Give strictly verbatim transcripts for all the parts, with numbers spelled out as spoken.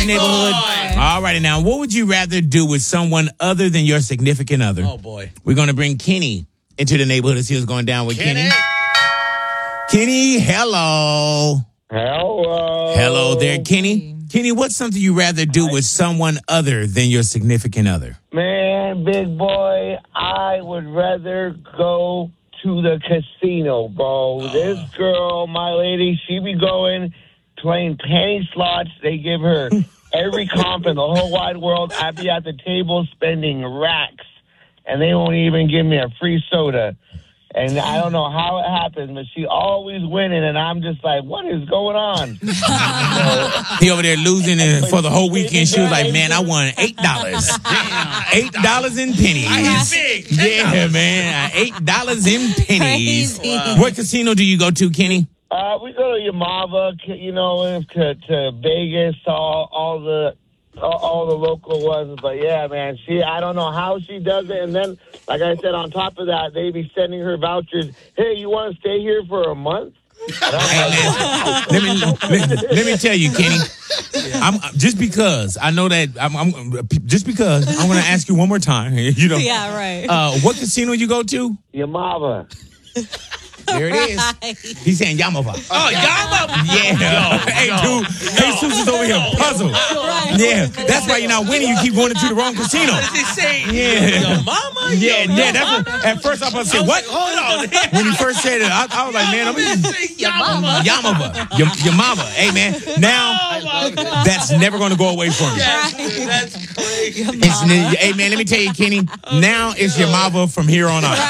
Boys Neighborhood. Boy. All righty now, what would you rather do with someone other than your significant other? Oh, boy. We're going to bring Kenny into the neighborhood to see what's going down with Kenny. Kenny. Kenny, hello. Hello. Hello there, Kenny. Kenny, what's something you rather do with someone other than your significant other? Man, big boy, I would rather go to the casino, bro. Uh. This girl, my lady, she be going, playing penny slots. They give her every comp in the whole wide world. I'd be at the table spending racks, and they won't even give me a free soda. And I don't know how it happens, but she always winning, and I'm just like, what is going on? He over there losing and for the whole weekend. She was like, man, I won eight dollars. eight dollars in pennies. I hit big. Yeah, man. Eight dollars in pennies. Crazy. Wow. What casino do you go to, Kenny? Uh, we go to Yamava, you know, to, to Vegas, all, all the all, all the local ones. But yeah, man, she I don't know how she does it. And then, like I said, on top of that, they be sending her vouchers. Hey, you want to stay here for a month? let me let, let me tell you, Kenny. I'm just because I know that I'm, I'm just because I'm going to ask you one more time. You know, Yeah, right. Uh, what casino you go to? Yamava. There it is. He's saying Yamava. Oh, Yama. Yeah. Hey, no, dude. Jesus is over here puzzled. Yeah. That's why you're not winning. You keep going into the wrong casino. What does he say? Yeah. Your mama? Yeah, Your yeah. That's mama? what, at first I was about to say, I was what? like, hold on. When he first said it, I, I was like, man, I'm going to Say Yama. Yamava. Your, your mama. Hey, man. Now, Oh, my God. that's never going to go away from you. That's, that's crazy. It's, hey, man, let me tell you, Kenny. Now it's your mama from here on out.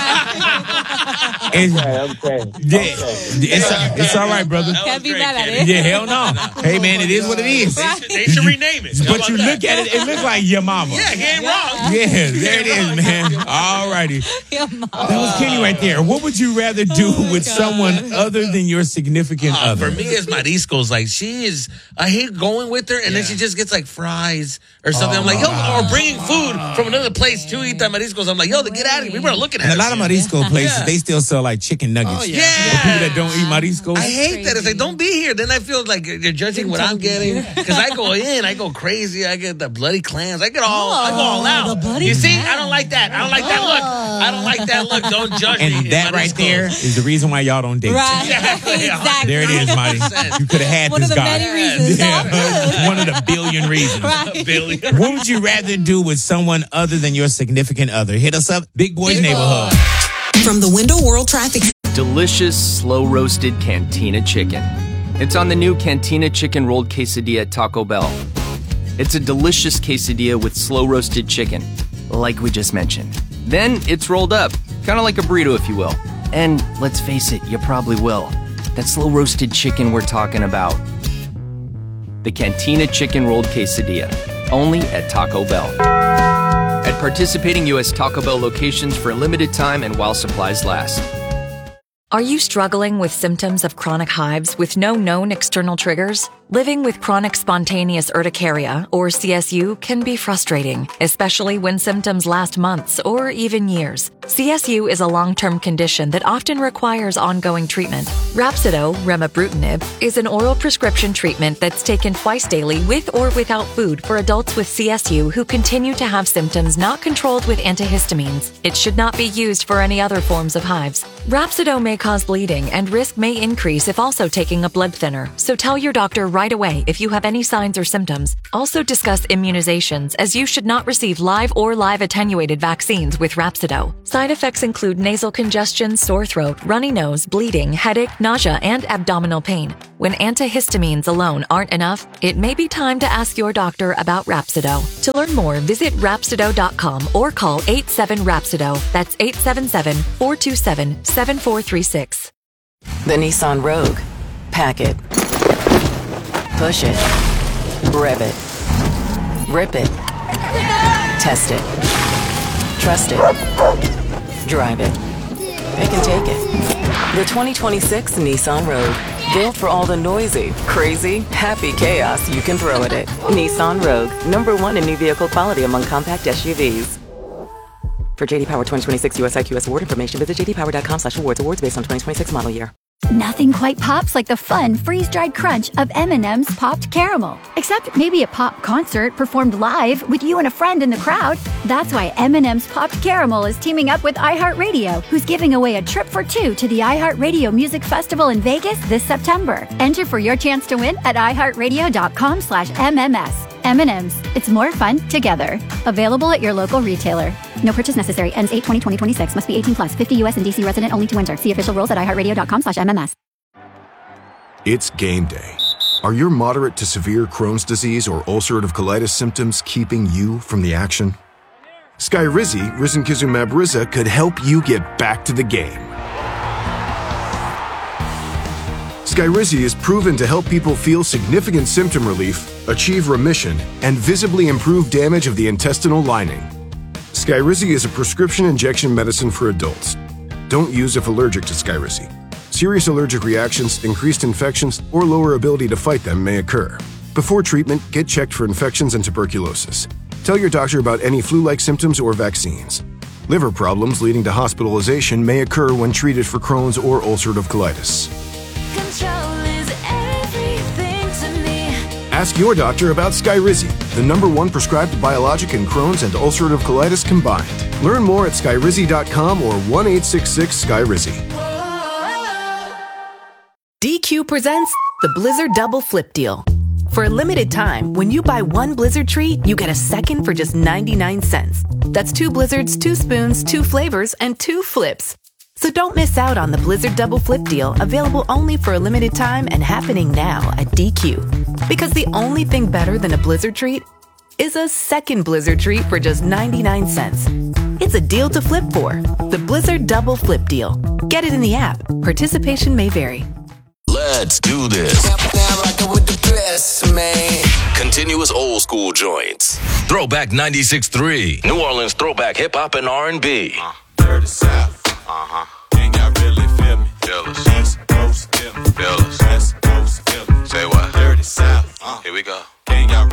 It's, Okay, okay. yeah, it's, it's all right, brother. That was Can't be great, mad at Kenny. it. Yeah, hell no. Hey, man, it is what it is. They should, they should rename it. How But about you that? look at it, it looks like your mama. Yeah, he ain't wrong. Yeah, there it is, man. All righty. That was Kenny right there. What would you rather do with someone other than your significant Uh, other? for me, it's Mariscos. Like, she is, I hate going with her, and then she just gets like fries or something. I'm like, yo, or bringing food from another place to eat that Mariscos. I'm like, yo, get out of here. We were looking at And a lot of Marisco places, Yeah. they still sell like chicken nuggets. Oh, yeah. For people that don't eat Mariscos. I hate that. It's like, don't be here. Then I feel like you're judging what I'm getting. Because I go in, I go crazy. I get the bloody clams. I get all, I go all Oh, out. the bloody You see, clams. I don't like that. I don't like that look. I don't like that look. Don't judge me. And in that right Mariscos. there is the reason why y'all don't date. Right. Exactly. Exactly. There it is, Marty. You could have had One this of the guy. many reasons. Yeah, one of the billion reasons. Right. Billy. What would you rather do with someone other than your significant other? Hit us up, Big Boys Neighborhood. From the Window World Traffic Delicious, slow-roasted Cantina chicken. It's on the new Cantina chicken rolled quesadilla at Taco Bell. It's a delicious quesadilla with slow-roasted chicken, like we just mentioned. Then it's rolled up, kind of like a burrito, if you will. And let's face it, you probably will. That slow-roasted chicken we're talking about. The Cantina chicken rolled quesadilla, only at Taco Bell. At participating U S Taco Bell locations for a limited time and while supplies last. Are you struggling with symptoms of chronic hives with no known external triggers? Living with chronic spontaneous urticaria, or C S U, can be frustrating, especially when symptoms last months or even years. C S U is a long-term condition that often requires ongoing treatment. Rhapsido, remibrutinib, is an oral prescription treatment that's taken twice daily with or without food for adults with C S U who continue to have symptoms not controlled with antihistamines. It should not be used for any other forms of hives. Rhapsido may cause bleeding and risk may increase if also taking a blood thinner, so tell your doctor right away if you have any signs or symptoms. Also discuss immunizations, as you should not receive live or live attenuated vaccines with Rhapsido. Side effects include nasal congestion, sore throat, runny nose, bleeding, headache, nausea, and abdominal pain. When antihistamines alone aren't enough, it may be time to ask your doctor about Rhapsido. To learn more, visit Rhapsido dot com or call eight seven Rhapsido. That's eight seven seven, four two seven, seven four three six. The Nissan Rogue. Pack it. Push it. Rev it. Rip it. Test it. Trust it. Drive it. Pick and take it. The twenty twenty-six Nissan Rogue. Built for all the noisy, crazy, happy chaos you can throw at it. Nissan Rogue. Number one in new vehicle quality among compact S U Vs. For J D Power twenty twenty-six U S I Q S award information, visit j d power dot com slash awards. Awards based on twenty twenty-six model year. Nothing quite pops like the fun freeze-dried crunch of M and M's Popped Caramel. Except maybe a pop concert performed live with you and a friend in the crowd. That's why M and M's Popped Caramel is teaming up with iHeartRadio, who's giving away a trip for two to the iHeartRadio Music Festival in Vegas this September. Enter for your chance to win at iHeartRadio.com slash MMS. M and M's. It's more fun together. Available at your local retailer. No purchase necessary. Ends eight twenty twenty twenty-six. Must be eighteen plus. fifty U S and D C resident only to enter. See official rules at iHeartRadio.com slash MMS. It's game day. Are your moderate to severe Crohn's disease or ulcerative colitis symptoms keeping you from the action? Skyrizi, risankizumab Riza, could help you get back to the game. Skyrizi is proven to help people feel significant symptom relief, achieve remission, and visibly improve damage of the intestinal lining. Skyrizi is a prescription injection medicine for adults. Don't use if allergic to Skyrizi. Serious allergic reactions, increased infections, or lower ability to fight them may occur. Before treatment, get checked for infections and tuberculosis. Tell your doctor about any flu-like symptoms or vaccines. Liver problems leading to hospitalization may occur when treated for Crohn's or ulcerative colitis. Control is everything to me. Ask your doctor about Skyrizi, the number one prescribed biologic in Crohn's and ulcerative colitis combined. Learn more at skyrizi dot com or one eight six six Skyrizi. D Q presents the Blizzard Double Flip Deal. For a limited time, when you buy one Blizzard treat, you get a second for just ninety-nine cents. That's two Blizzards, two spoons, two flavors, and two flips. So don't miss out on the Blizzard Double Flip Deal, available only for a limited time and happening now at D Q. Because the only thing better than a Blizzard treat is a second Blizzard treat for just ninety-nine cents. It's a deal to flip for. The Blizzard Double Flip Deal. Get it in the app. Participation may vary. Let's do this. Now rockin' with the best, man. Continuous old school joints. Throwback ninety-six point three. New Orleans throwback hip hop and R and B. Dirty South.